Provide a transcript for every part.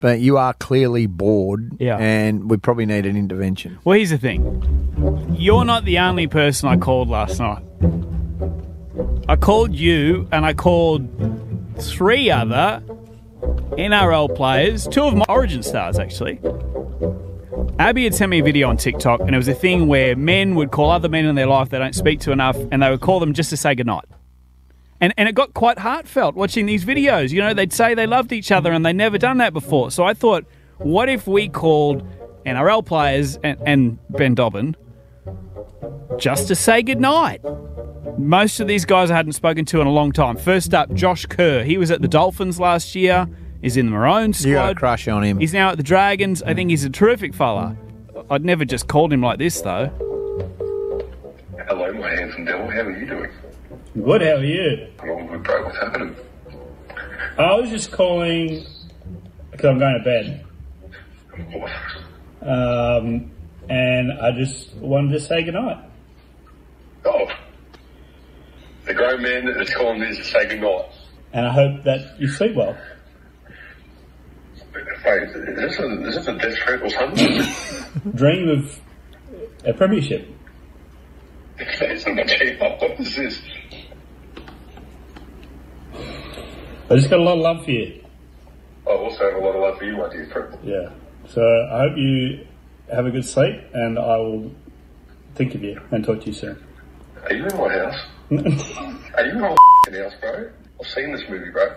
but you are clearly bored, Yeah. and we probably need an intervention. Well, here's the thing. You're not the only person I called last night. I called you, and I called 3 other NRL players, 2 of my Origin stars, actually. Abby had sent me a video on TikTok, and it was a thing where men would call other men in their life they don't speak to enough, and they would call them just to say goodnight. And it got quite heartfelt watching these videos. You know, they'd say they loved each other, and they'd never done that before. So I thought, what if we called NRL players and Ben Dobbin just to say goodnight? Most of these guys I hadn't spoken to in a long time. First up, Josh Kerr. He was at the Dolphins last year. He's in the Maroons squad. You got a crush on him. He's now at the Dragons. I think he's a terrific fella. I'd never just called him like this, though. Hello, my handsome devil. How are you doing? Good, how are you? I'm all good, bro. What's happening? I was just calling because I'm going to bed. What? And I just wanted to say goodnight. Oh. The grown man that is calling me to say goodnight. And I hope that you sleep well. Wait, is this a death threat or something? Dream of a premiership. It's not cheap up. What is this? I just got a lot of love for you. I also have a lot of love for you, my dear friend. Yeah. So I hope you have a good sleep, and I will think of you and talk to you soon. Are you in my house? Are you in my house, bro? I've seen this movie, bro.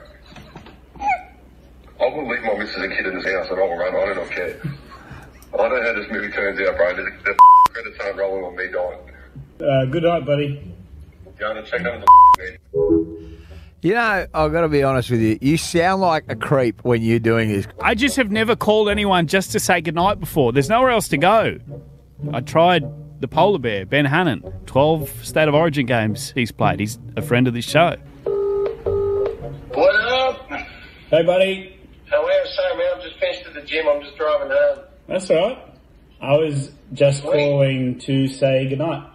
I will leave my missus and kid in this house and I will run. I do not care. I know how this movie turns out, bro. The credits aren't rolling on me dying. Good night, buddy. Going to check out the man. You know, I've got to be honest with you. You sound like a creep when you're doing this. I just have never called anyone just to say goodnight before. There's nowhere else to go. I tried the polar bear, Ben Hannon. 12 State of Origin games he's played. He's a friend of this show. What up? Hey, buddy. How are you? Sorry, man. I'm just finished at the gym. I'm just driving home. That's all right. I was just calling to say goodnight.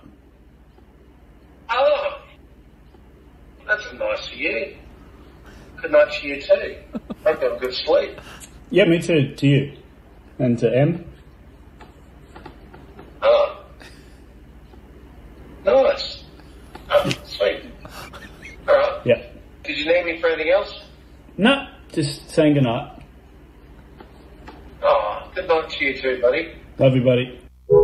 Oh. That's nice of you. Good night to you too. I've got a good sleep. Yeah, me too. To you. And to Em. Oh. Nice. Oh, sweet. All right. Yeah. Did you need me for anything else? No, just saying goodnight. Oh, good night to you too, buddy. Love you, buddy.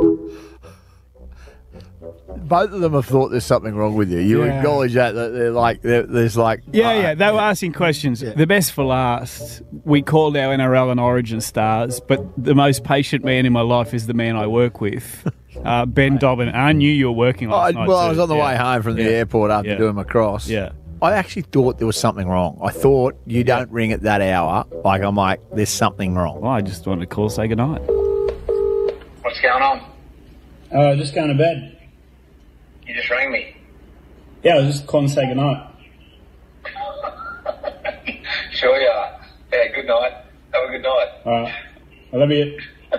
Both of them have thought there's something wrong with you. You acknowledge that they're like, there's like... Yeah, they were asking questions. Yeah. The best for last, we called our NRL and Origin stars, but the most patient man in my life is the man I work with, Ben Dobbin. I knew you were working last night I was on the way home from the airport after doing my cross. Yeah. I actually thought there was something wrong. I thought you don't ring at that hour. I'm like, there's something wrong. Well, I just wanted to call say goodnight. What's going on? Just going to bed. You just rang me. Yeah, I was just calling to say goodnight. Sure you are. Yeah, good night. Have a good night. All right. I love you.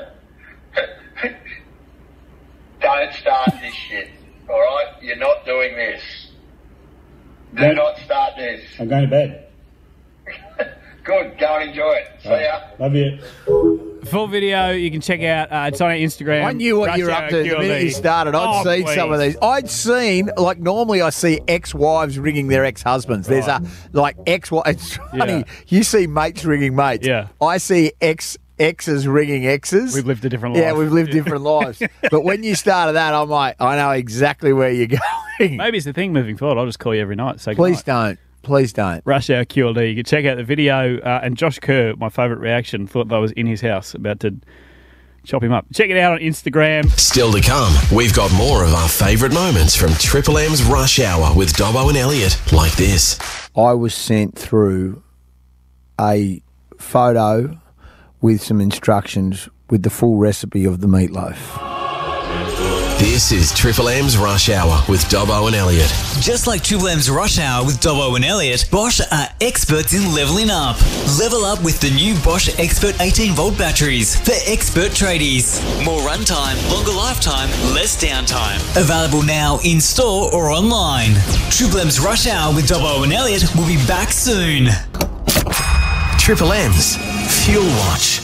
Don't start this shit, all right? You're not doing this. Do not start this. I'm going to bed. Good. Go and enjoy it. See ya. Love you. Full video you can check out. It's on our Instagram. I knew what you were up to the minute you started. I'd seen some of these. I'd seen, like, normally I see ex-wives ringing their ex-husbands. There's a, like, ex-wife. It's funny. Yeah. You see mates ringing mates. Yeah. I see exes ringing exes. We've lived a different life. Yeah, we've lived different lives. But when you started that, I'm like, I know exactly where you're going. Maybe it's the thing moving forward. I'll just call you every night. Say Please goodnight. don't. Please don't. Rush Hour QLD. You can check out the video. And Josh Kerr, my favourite reaction, thought that I was in his house about to chop him up. Check it out on Instagram. Still to come, we've got more of our favourite moments from Triple M's Rush Hour with Dobbo and Elliot, like this. I was sent through a photo with some instructions with the full recipe of the meatloaf. This is Triple M's Rush Hour with Dobbo and Elliot. Just like Triple M's Rush Hour with Dobbo and Elliot, Bosch are experts in leveling up. Level up with the new Bosch Expert 18-volt batteries for expert tradies. More runtime, longer lifetime, less downtime. Available now in store or online. Triple M's Rush Hour with Dobbo and Elliot will be back soon. Triple M's Fuel Watch.